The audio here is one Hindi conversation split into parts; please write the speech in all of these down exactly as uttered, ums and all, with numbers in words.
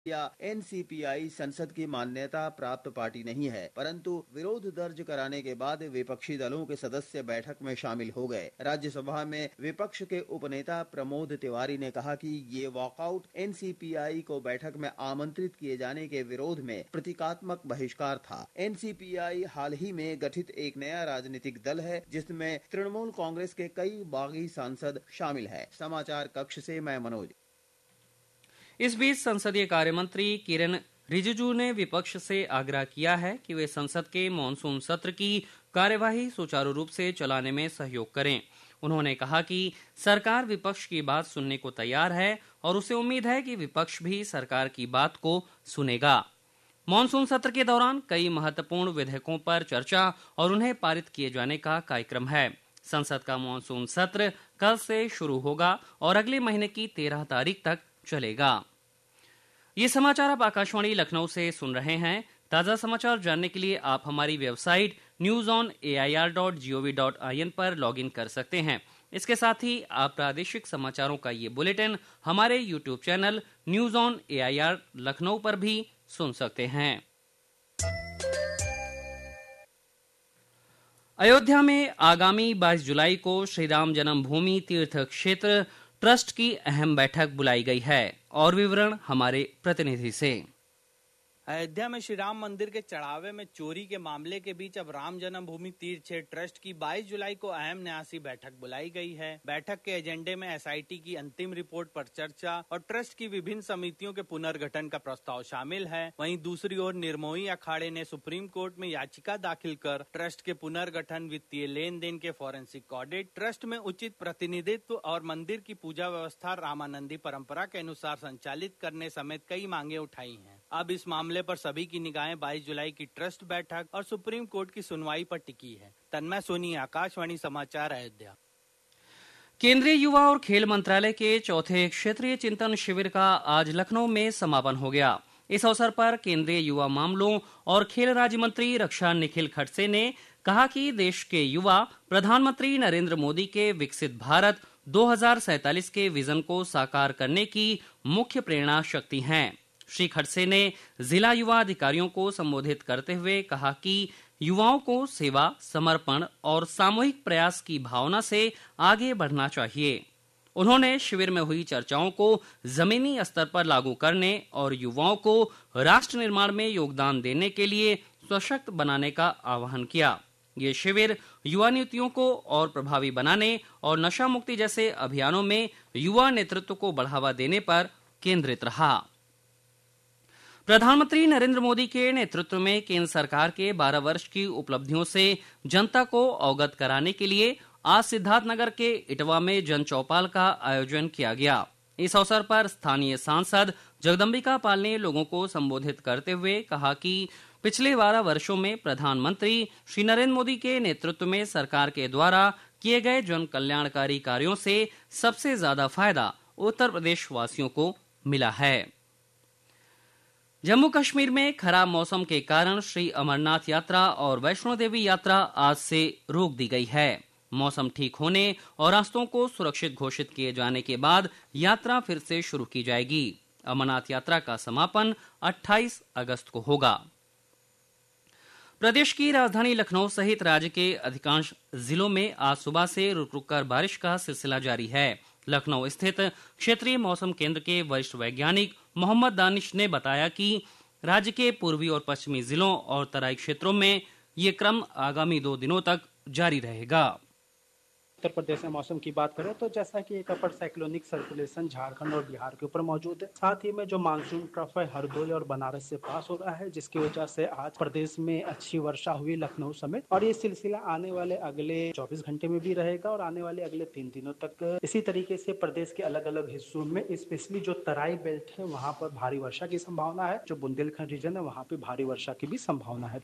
या एन सी पी आई संसद की मान्यता प्राप्त पार्टी नहीं है, परंतु विरोध दर्ज कराने के बाद विपक्षी दलों के सदस्य बैठक में शामिल हो गए। राज्यसभा में विपक्ष के उपनेता प्रमोद तिवारी ने कहा कि ये walkout N C P I को बैठक में आमंत्रित किए जाने के विरोध में प्रतीकात्मक बहिष्कार था। एन सी पी आई हाल ही में गठित एक नया राजनीतिक दल है जिसमें तृणमूल कांग्रेस के कई बागी सांसद शामिल है। समाचार कक्ष से मैं मनोज। इस बीच संसदीय कार्य मंत्री किरेन रिजिजू ने विपक्ष से आग्रह किया है कि वे संसद के मॉनसून सत्र की कार्यवाही सुचारू रूप से चलाने में सहयोग करें। उन्होंने कहा कि सरकार विपक्ष की बात सुनने को तैयार है और उसे उम्मीद है कि विपक्ष भी सरकार की बात को सुनेगा। मॉनसून सत्र के दौरान कई महत्वपूर्ण विधेयकों पर चर्चा और उन्हें पारित किए जाने का कार्यक्रम है। संसद का मॉनसून सत्र कल से शुरू होगा और अगले महीने की तेरह तारीख तक चलेगा। ये समाचार आप आकाशवाणी लखनऊ से सुन रहे हैं। ताजा समाचार जानने के लिए आप हमारी website news on A I R dot G O V dot I N पर लॉग इन कर सकते हैं। इसके साथ ही आप प्रादेशिक समाचारों का ये बुलेटिन हमारे YouTube channel news on A I R Lucknow पर भी सुन सकते हैं। अयोध्या में आगामी बाईस जुलाई को श्री राम जन्मभूमि तीर्थ क्षेत्र ट्रस्ट की अहम बैठक बुलाई गई है। और विवरण हमारे प्रतिनिधि से। अयोध्या में श्री राम मंदिर के चढ़ावे में चोरी के मामले के बीच अब राम जन्मभूमि तीर्थ क्षेत्र ट्रस्ट की बाईस जुलाई को अहम न्यासी बैठक बुलाई गई है। बैठक के एजेंडे में एस आई टी की अंतिम रिपोर्ट पर चर्चा और ट्रस्ट की विभिन्न समितियों के पुनर्गठन का प्रस्ताव शामिल है। वहीं दूसरी ओर निर्मोही अखाड़े ने सुप्रीम कोर्ट में याचिका दाखिल कर ट्रस्ट के पुनर्गठन, वित्तीय लेन देन के फॉरेंसिक ऑडिट, ट्रस्ट में उचित प्रतिनिधित्व और मंदिर की पूजा व्यवस्था रामानंदी परंपरा के अनुसार संचालित करने समेत कई मांगे उठाई हैं। अब इस मामले पर सभी की निगाहें बाईस जुलाई की ट्रस्ट बैठक और सुप्रीम कोर्ट की सुनवाई पर टिकी है। तन्मय सोनी, आकाशवाणी समाचार, अयोध्या। केंद्रीय युवा और खेल मंत्रालय के चौथे क्षेत्रीय चिंतन शिविर का आज लखनऊ में समापन हो गया। इस अवसर पर केंद्रीय युवा मामलों और खेल राज्य मंत्री रक्षा निखिल खड़से ने कहा कि देश के युवा प्रधानमंत्री नरेंद्र मोदी के विकसित भारत दो हज़ार सैंतालीस के विजन को साकार करने की मुख्य प्रेरणा शक्ति हैं। श्री खड़से ने जिला युवा अधिकारियों को संबोधित करते हुए कहा कि युवाओं को सेवा, समर्पण और सामूहिक प्रयास की भावना से आगे बढ़ना चाहिए। उन्होंने शिविर में हुई चर्चाओं को जमीनी स्तर पर लागू करने और युवाओं को राष्ट्र निर्माण में योगदान देने के लिए सशक्त बनाने का आह्वान किया। ये शिविर युवा नीतियों को और प्रभावी बनाने और नशा मुक्ति जैसे अभियानों में युवा नेतृत्व को बढ़ावा देने पर केंद्रित रहा। प्रधानमंत्री नरेंद्र मोदी के नेतृत्व में केंद्र सरकार के बारह वर्ष की उपलब्धियों से जनता को अवगत कराने के लिए आज सिद्धार्थनगर के इटवा में जन चौपाल का आयोजन किया गया। इस अवसर पर स्थानीय सांसद जगदम्बिका पाल ने लोगों को संबोधित करते हुए कहा कि पिछले बारह वर्षों में प्रधानमंत्री श्री नरेंद्र मोदी के नेतृत्व में सरकार के द्वारा किए गए जन कल्याणकारी कार्यों से सबसे ज्यादा फायदा उत्तर प्रदेश वासियों को मिला है। जम्मू कश्मीर में खराब मौसम के कारण श्री अमरनाथ यात्रा और वैष्णो देवी यात्रा आज से रोक दी गई है। मौसम ठीक होने और रास्तों को सुरक्षित घोषित किए जाने के बाद यात्रा फिर से शुरू की जाएगी। अमरनाथ यात्रा का समापन अट्ठाईस अगस्त को होगा। प्रदेश की राजधानी लखनऊ सहित राज्य के अधिकांश जिलों में आज सुबह से रुक रुक कर बारिश का सिलसिला जारी है। लखनऊ स्थित क्षेत्रीय मौसम केंद्र के वरिष्ठ वैज्ञानिक मोहम्मद दानिश ने बताया कि राज्य के पूर्वी और पश्चिमी जिलों और तराई क्षेत्रों में ये क्रम आगामी दो दिनों तक जारी रहेगा। उत्तर प्रदेश में मौसम की बात करें तो जैसा कि एक अपर साइक्लोनिक सर्कुलेशन झारखंड और बिहार के ऊपर मौजूद है, साथ ही में जो मानसून ट्रफ है हरदोई और बनारस से पास हो रहा है, जिसकी वजह से आज प्रदेश में अच्छी वर्षा हुई लखनऊ समेत। और ये सिलसिला आने वाले अगले चौबीस घंटे में भी रहेगा और आने वाले अगले तीन दिनों तक इसी तरीके से प्रदेश के अलग अलग हिस्सों में, स्पेशली जो तराई बेल्ट है वहाँ पर भारी वर्षा की संभावना है। जो बुंदेलखंड रीजन है वहाँ पे भारी वर्षा की भी संभावना है।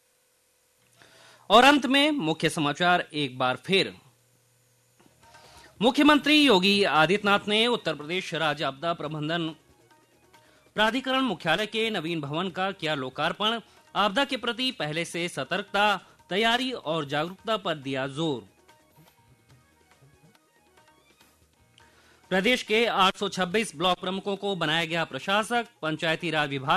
और अंत में मुख्य समाचार एक बार फिर। मुख्यमंत्री योगी आदित्यनाथ ने उत्तर प्रदेश राज्य आपदा प्रबंधन प्राधिकरण मुख्यालय के नवीन भवन का किया लोकार्पण। आपदा के प्रति पहले से सतर्कता, तैयारी और जागरूकता पर दिया जोर। प्रदेश के आठ सौ छब्बीस ब्लॉक प्रमुखों को बनाया गया प्रशासक। पंचायती राज विभाग